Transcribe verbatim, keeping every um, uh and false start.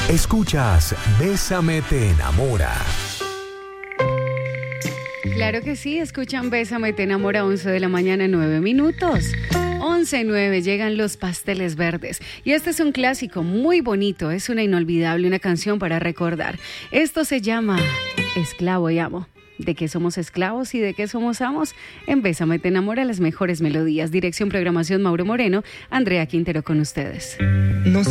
Escuchas Bésame te enamora. Claro que sí, escuchan Bésame te enamora, once de la mañana, nueve minutos. once y nueve, llegan los pasteles verdes. Y este es un clásico muy bonito, es una inolvidable, una canción para recordar. Esto se llama Esclavo y Amo. ¿De qué somos esclavos y de qué somos amos? En Bésame te enamora, las mejores melodías. Dirección, programación, Mauro Moreno. Andrea Quintero con ustedes. No